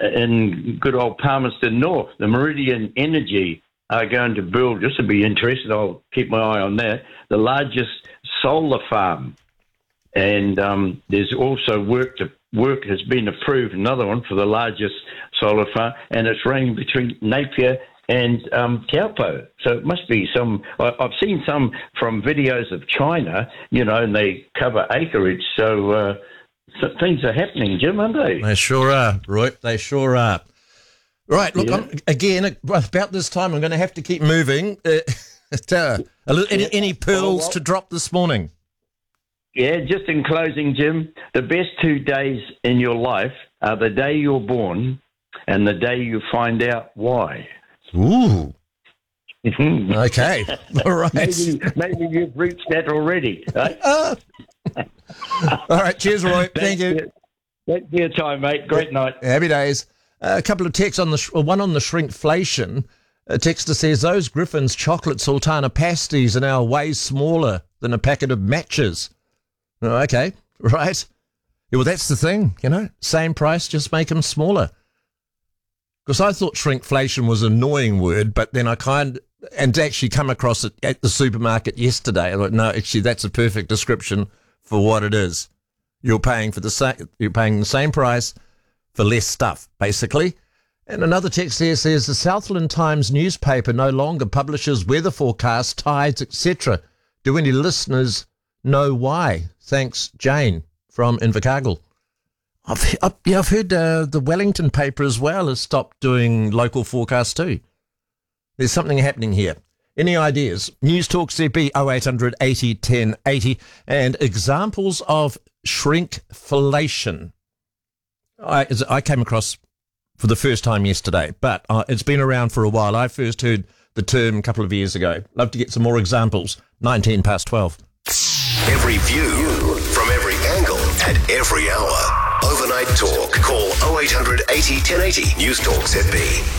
in good old Palmerston North. The Meridian Energy are going to build, this will be interesting, I'll keep my eye on that, the largest solar farm. And there's also work has been approved, another one for the largest solar farm, and it's running between Napier and Taupo. So it must be I've seen some from videos of China, and they cover acreage. So things are happening, Jim, aren't they? They sure are, Roy. They sure are. Right, look, again, about this time I'm going to have to keep moving. Any pearls to drop this morning? Yeah, just in closing, Jim, the best 2 days in your life are the day you're born and the day you find out why. Ooh. Okay. All right. Maybe you've reached that already. Right? All right. Cheers, Roy. Thank you. Thanks for your time, mate. Great night. Happy days. A couple of texts on one on the shrinkflation. A texter says, those Griffin's chocolate sultana pasties are now way smaller than a packet of matches. Oh, okay. Right. Yeah, well, that's the thing, same price, just make them smaller. Because I thought shrinkflation was an annoying word, but then I and actually come across it at the supermarket yesterday. I thought, no, actually, that's a perfect description for what it is. You're paying the same price for less stuff, basically. And another text here says the Southland Times newspaper no longer publishes weather forecasts, tides, etc. Do any listeners know why? Thanks, Jane from Invercargill. I've heard the Wellington paper as well has stopped doing local forecasts too. There's something happening here. Any ideas? News Talk CB 0800 80 10 80 and examples of shrinkflation. I came across for the first time yesterday, but it's been around for a while. I first heard the term a couple of years ago. Love to get some more examples. 19:12. Every view from every angle at every hour. Overnight Talk. Call 0800 80 1080. News Talk ZB.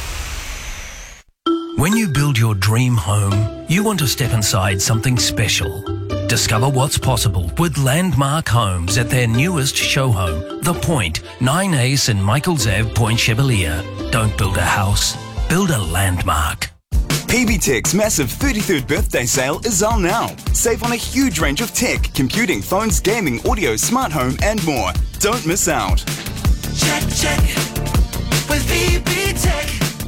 When you build your dream home, you want to step inside something special. Discover what's possible with Landmark Homes at their newest show home, The Point, 9A St Michael's Ave, Point Chevalier. Don't build a house, build a landmark. PB Tech's massive 33rd birthday sale is on now. Save on a huge range of tech, computing, phones, gaming, audio, smart home and more. Don't miss out. Check with PB Tech.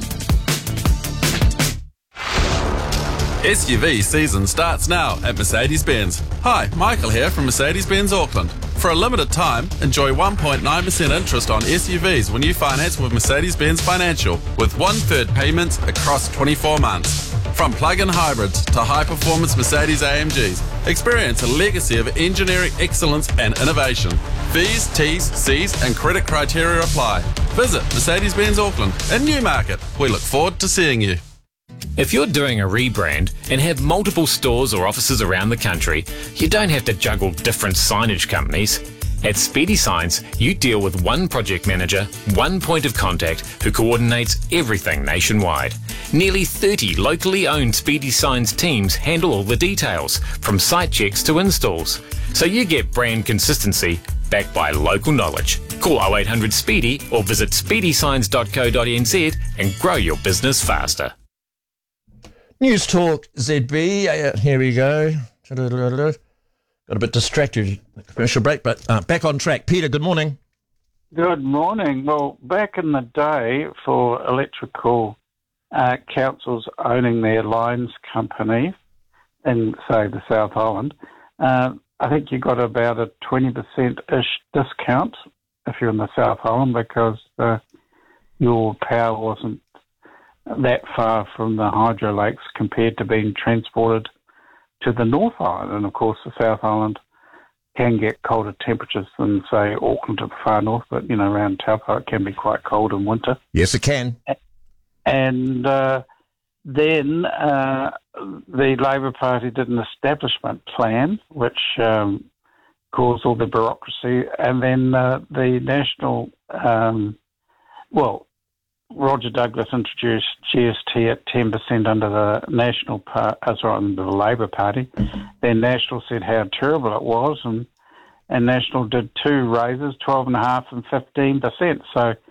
SUV season starts now at Mercedes-Benz. Hi, Michael here from Mercedes-Benz Auckland. For a limited time, enjoy 1.9% interest on SUVs when you finance with Mercedes-Benz Financial, with 1/3 payments across 24 months. From plug-in hybrids to high-performance Mercedes AMGs, experience a legacy of engineering excellence and innovation. Fees, T's, C's and credit criteria apply. Visit Mercedes-Benz Auckland in Newmarket. We look forward to seeing you. If you're doing a rebrand and have multiple stores or offices around the country, you don't have to juggle different signage companies. At Speedy Signs, you deal with one project manager, one point of contact who coordinates everything nationwide. Nearly 30 locally owned Speedy Signs teams handle all the details, from site checks to installs. So you get brand consistency backed by local knowledge. Call 0800 Speedy or visit speedysigns.co.nz and grow your business faster. News Talk ZB. Here we go. Got a bit distracted. Commercial break, but back on track. Peter, good morning. Good morning. Well, back in the day for electrical councils owning their lines companies in, say, the South Island, I think you got about a 20%-ish discount if you're in the South Island because your power wasn't that far from the hydro lakes compared to being transported to the North Island. And, of course, the South Island can get colder temperatures than, say, Auckland to the far north, but, around Taupo it can be quite cold in winter. Yes, it can. And then the Labour Party did an establishment plan, which caused all the bureaucracy, and then the national, Roger Douglas introduced GST at 10% under the National under the Labour Party. Then National said how terrible it was, and National did two raises, 12.5% and 15%. So